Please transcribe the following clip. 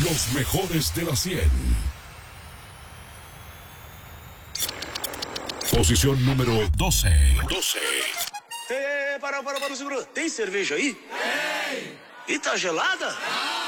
Los mejores de la 100. Posición número 12. Para, segura. Tem cerveja aí? Tem. E tá gelada?